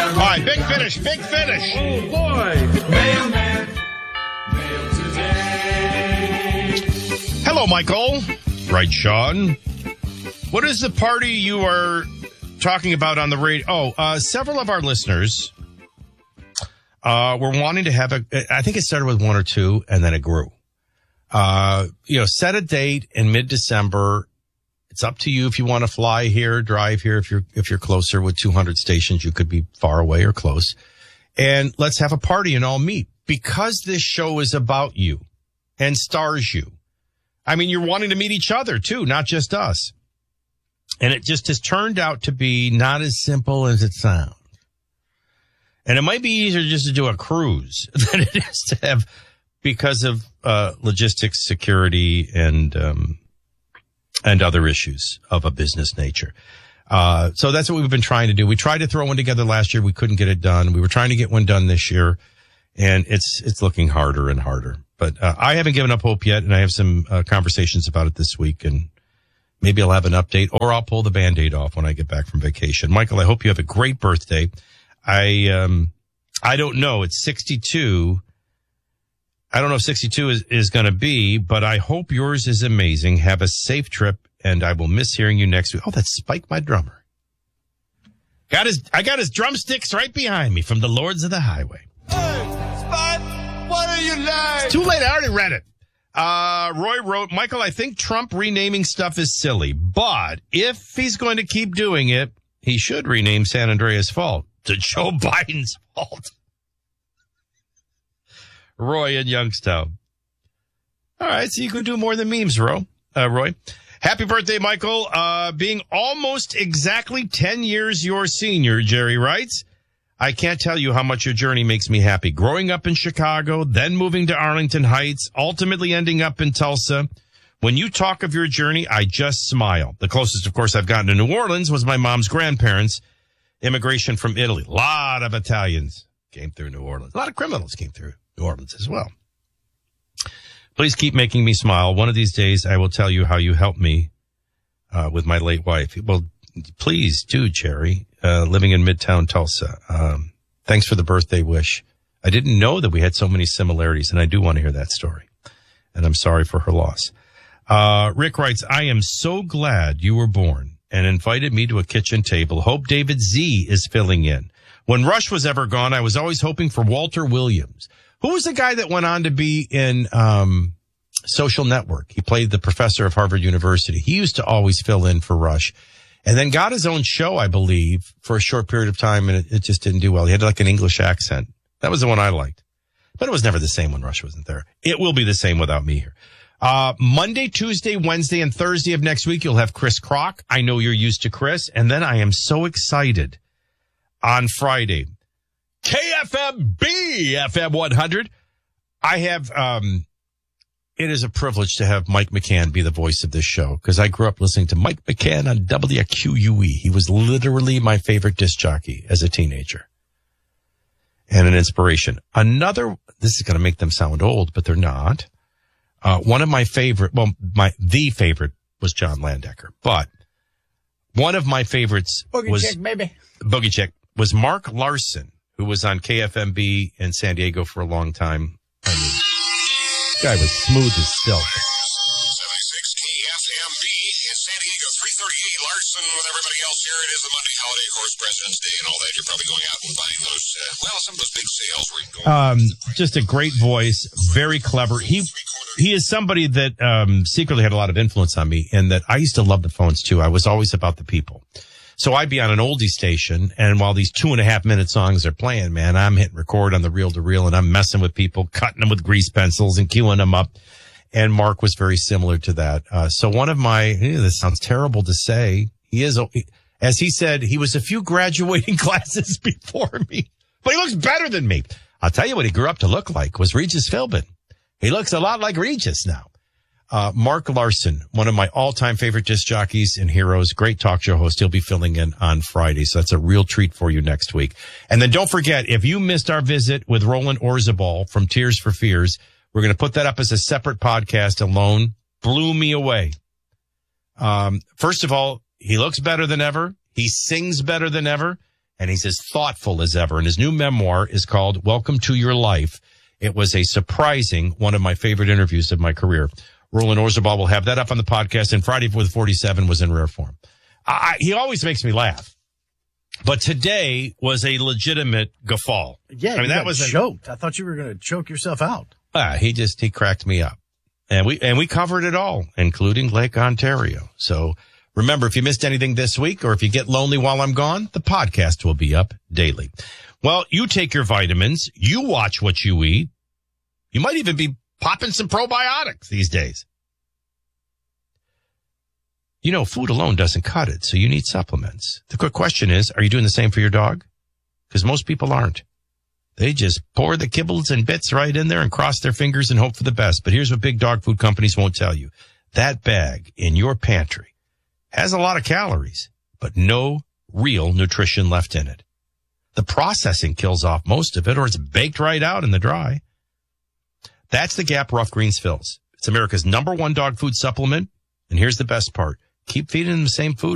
All right, big finish. Oh, boy. Mailman. Mail today. Hello, Michael. Right, Sean. What is the party you are talking about on the radio? Several of our listeners were wanting to have I think it started with one or two, and then it grew. Set a date in mid-December. It's up to you if you want to fly here, drive here. If you're closer with 200 stations, you could be far away or close. And let's have a party and all meet, because this show is about you and stars you. I mean, you're wanting to meet each other too, not just us. And it just has turned out to be not as simple as it sounds. And it might be easier just to do a cruise than it is to have, because of logistics, security, and other issues of a business nature. So that's what we've been trying to do. We tried to throw one together last year. We couldn't get it done. We were trying to get one done this year, and it's looking harder and harder. But I haven't given up hope yet, and I have some conversations about it this week, and maybe I'll have an update, or I'll pull the Band-Aid off when I get back from vacation. Michael, I hope you have a great birthday. I don't know. It's 62. I don't know if 62 is going to be, but I hope yours is amazing. Have a safe trip, and I will miss hearing you next week. Oh, that's Spike, my drummer. I got his drumsticks right behind me from the Lords of the Highway. Hey, Spike, what are you like? It's too late. I already read it. Roy wrote, Michael, I think Trump renaming stuff is silly, but if he's going to keep doing it, he should rename San Andreas Fault to Joe Biden's fault. Roy in Youngstown. All right, so you can do more than memes, Roy. Happy birthday, Michael. Being almost exactly 10 years your senior, Jerry writes. I can't tell you how much your journey makes me happy. Growing up in Chicago, then moving to Arlington Heights, ultimately ending up in Tulsa. When you talk of your journey, I just smile. The closest, of course, I've gotten to New Orleans was my mom's grandparents. Immigration from Italy. A lot of Italians came through New Orleans. A lot of criminals came through New Orleans as well. Please keep making me smile. One of these days, I will tell you how you helped me with my late wife. Well, please do, Jerry, living in Midtown Tulsa. Thanks for the birthday wish. I didn't know that we had so many similarities, and I do want to hear that story. And I'm sorry for her loss. Rick writes, I am so glad you were born and invited me to a kitchen table. Hope David Z is filling in. When Rush was ever gone, I was always hoping for Walter Williams. Who was the guy that went on to be in Social Network? He played the professor of Harvard University. He used to always fill in for Rush, and then got his own show, I believe, for a short period of time, and it just didn't do well. He had like an English accent. That was the one I liked. But it was never the same when Rush wasn't there. It will be the same without me here. Monday, Tuesday, Wednesday, and Thursday of next week, you'll have Chris Kroc. I know you're used to Chris. And then I am so excited on Friday. KFMB FM 100. I have, it is a privilege to have Mike McCann be the voice of this show, because I grew up listening to Mike McCann on WQUE. He was literally my favorite disc jockey as a teenager and an inspiration. This is going to make them sound old, but they're not. One of my favorite, the favorite was John Landecker, but one of my favorites Boogie Chick was Mark Larson, who was on KFMB in San Diego for a long time. I mean, this guy was smooth as silk. 76 KFMB in San Diego, 338 Larson with everybody else here. It is the Monday holiday, of course, President's Day and all that. You're probably going out and buying those, some of those big sales where you can go. Just a great voice, very clever. He is somebody that secretly had a lot of influence on me, and that I used to love the phones too. I was always about the people. So I'd be on an oldie station, and while these 2.5-minute songs are playing, man, I'm hitting record on the reel-to-reel, and I'm messing with people, cutting them with grease pencils and queuing them up. And Mark was very similar to that. So one of my, this sounds terrible to say, he is, as he said, he was a few graduating classes before me, but he looks better than me. I'll tell you what he grew up to look like was Regis Philbin. He looks a lot like Regis now. Mark Larson, one of my all-time favorite disc jockeys and heroes, great talk show host. He'll be filling in on Friday, so that's a real treat for you next week. And then don't forget, if you missed our visit with Roland Orzabal from Tears for Fears, we're going to put that up as a separate podcast alone. Blew me away. First of all, he looks better than ever. He sings better than ever. And he's as thoughtful as ever. And his new memoir is called Welcome to Your Life. It was a surprising one of my favorite interviews of my career. Roland Orzabal will have that up on the podcast, and Friday with 47 was in rare form. He always makes me laugh. But today was a legitimate guffaw. Yeah, I mean, that was choked. I thought you were going to choke yourself out. He cracked me up. And we covered it all, including Lake Ontario. So remember, if you missed anything this week, or if you get lonely while I'm gone, the podcast will be up daily. Well, you take your vitamins. You watch what you eat. You might even be popping some probiotics these days. You know, food alone doesn't cut it, so you need supplements. The quick question is, are you doing the same for your dog? Because most people aren't. They just pour the kibbles and bits right in there and cross their fingers and hope for the best. But here's what big dog food companies won't tell you. That bag in your pantry has a lot of calories, but no real nutrition left in it. The processing kills off most of it, or it's baked right out in the dry. That's the gap Rough Greens fills. It's America's #1 dog food supplement. And here's the best part. Keep feeding them the same food